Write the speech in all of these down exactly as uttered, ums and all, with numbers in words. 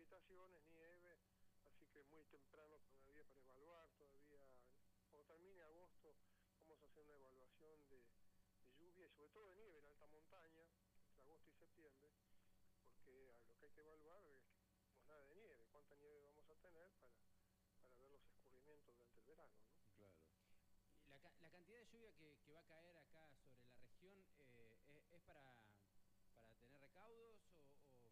precipitaciones, nieve, así que muy temprano todavía para evaluar, todavía cuando termine agosto vamos a hacer una evaluación de, de lluvia y sobre todo de nieve en alta montaña, entre agosto y septiembre, porque a lo que hay que evaluar es que no tenemos nada de nieve, cuánta nieve vamos a tener para, para ver los escurrimientos durante el verano, ¿no? Claro. La, la cantidad de lluvia que, que va a caer acá sobre la región eh, es, es para, para tener recaudos o, o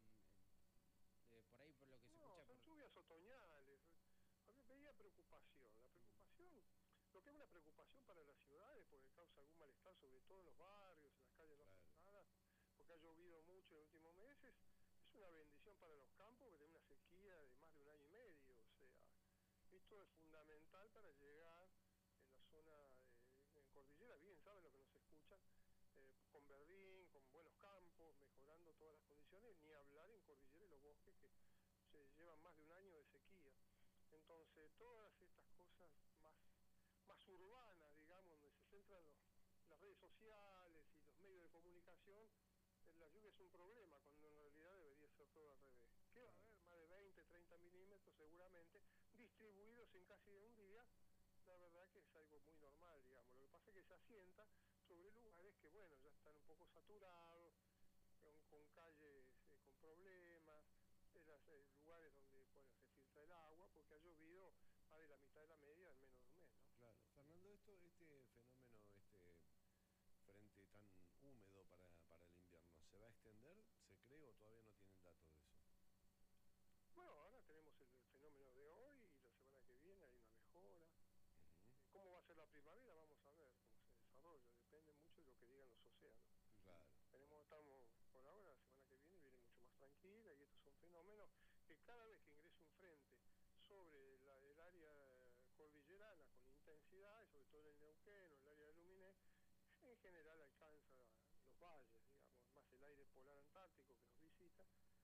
eh, por ahí por lo que se No, escucha son por... lluvias otoñales. A mí veía preocupación. La preocupación, lo que es una preocupación para las ciudades, porque causa algún malestar, sobre todo en los barrios, en las calles no asfaltadas, porque ha llovido mucho en los últimos meses, es una bendición para los campos que tienen una sequía de más de un año y medio. O sea, esto es fundamental para llegar en la zona, eh, en cordillera, bien saben lo que nos escuchan, eh, con verdín, con buenos campos, mejorando todas las condiciones, ni hablar en cordillera y los bosques que se llevan más de un año de sequía. Entonces, todas estas cosas más, más urbanas, digamos, donde se centran los, las redes sociales y los medios de comunicación, la lluvia es un problema, cuando en realidad debería ser todo al revés. ¿Qué va a haber? Más de veinte, treinta milímetros seguramente, distribuidos en casi de un día. La verdad que es algo muy normal, digamos. Lo que pasa es que se asienta sobre lugares que, bueno, ya están un poco saturados, con, con calles eh, con problemas, en los eh, lugares donde, bueno, se filtra el agua, porque ha llovido más de la mitad de la media en menos de un mes, ¿no? Claro. Fernando, esto, este fenómeno, este frente tan húmedo para, para el invierno, ¿se va a extender, se cree, o todavía no tienen datos de eso? Bueno, ahora tenemos el, el fenómeno de hoy y la semana que viene hay una mejora. Uh-huh. ¿Cómo va a ser la primavera? Vamos a ver cómo se desarrolla, depende mucho de lo que digan los océanos. Claro. Tenemos, estamos por ahora, la semana que viene viene mucho más tranquila y estos son fenómenos que cada vez que ingrese un frente sobre la, el área cordillerana con intensidad, y sobre todo en el Neuquén o el área de Luminé, en general alcanza los valles, digamos, más el aire polar antártico que nos visita,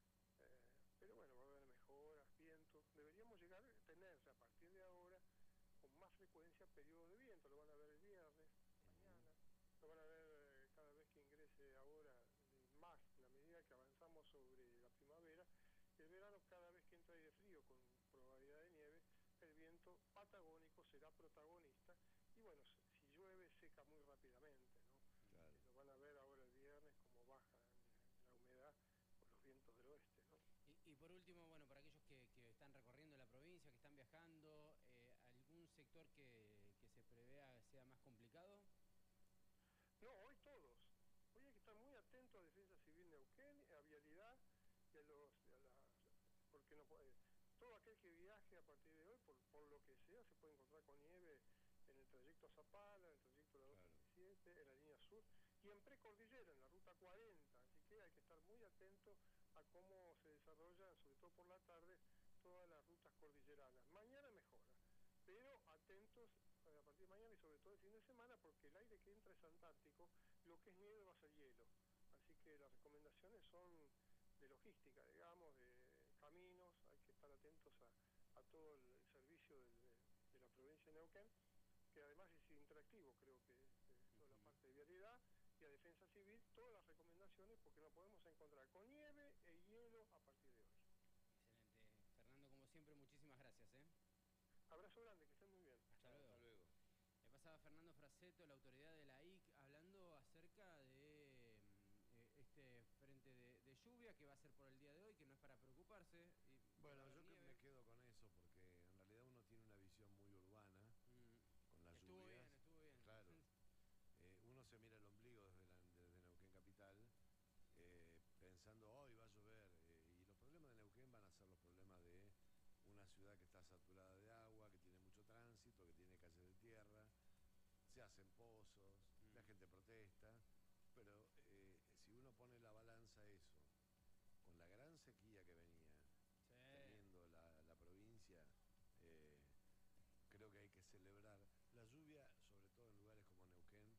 eh, pero bueno, va a haber mejoras, vientos, deberíamos llegar a tener a partir de ahora con más frecuencia periodos de viento, lo van a ver el viernes, mañana, lo van a ver cada vez que ingrese ahora más, en la medida que avanzamos sobre la primavera. El verano, cada vez que entra aire frío con probabilidad de nieve, el viento patagónico será protagonista y bueno, si llueve seca muy rápidamente, ¿no? Claro. Eh, lo van a ver ahora el viernes como baja la humedad por los vientos del oeste, ¿no? Y, y por último, bueno, para aquellos que, que están recorriendo la provincia, que están viajando, eh, ¿algún sector que, que se prevea sea más complicado? No, hoy todos. Hoy hay que estar muy atentos a Defensa Civil Neuquén, a Vialidad y a los... A la, porque no puede, todo aquel que viaje a partir de hoy, por, por lo que sea, se puede encontrar con nieve en el trayecto a Zapala, en el trayecto de la Claro. dos veintisiete, en la línea sur, y en precordillera, en la ruta cuarenta, así que hay que estar muy atento a cómo se desarrollan, sobre todo por la tarde, todas las rutas cordilleranas. Mañana mejora, pero atentos a partir de mañana y sobre todo el fin de semana, porque el aire que entra es antártico, lo que es nieve va a ser hielo, así que las recomendaciones son de logística, digamos, de caminos, hay que estar atentos a, a todo el, el servicio del, de, de la provincia de Neuquén, que además es interactivo, creo que es toda la parte de vialidad, y a Defensa Civil, todas las recomendaciones, porque nos podemos encontrar con nieve e hielo a partir de hoy. Excelente. Fernando, como siempre, muchísimas gracias, ¿eh? Abrazo grande, que estén muy bien. Hasta Chao, luego. hasta luego. Le pasaba Fernando Fraseto, la autoridad de la I C, hablando acerca de eh, este frente de, de lluvia que va a ser por el día de hoy, que no es para preocuparse. Y bueno, yo que me quedo con eso, porque en realidad uno tiene una visión muy urbana mm. con las estuvo lluvias. Bien, estuvo bien. Claro. eh, uno se mira el ombligo desde, la, desde Neuquén Capital, eh, pensando, hoy va a llover, eh, y los problemas de Neuquén van a ser los problemas de una ciudad que está saturada de agua, que tiene mucho tránsito, que tiene calles de tierra, se hacen pozos, mm. la gente protesta, pero eh, si uno pone la balanza eso, con la gran sequía que venía sí. teniendo la, la provincia, eh, creo que hay que celebrar. La lluvia, sobre todo en lugares como Neuquén,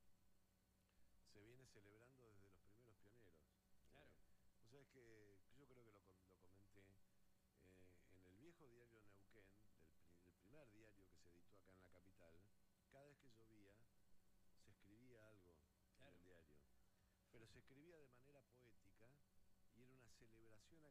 se viene celebrando desde los primeros pioneros. Claro. Eh, Vos sabés que yo creo que lo, lo comenté, eh, en el viejo diario Neuquén, del, del primer diario que se editó acá en la capital, cada vez que llovía se escribía algo claro. en el diario, pero se escribía de manera poética y era una celebración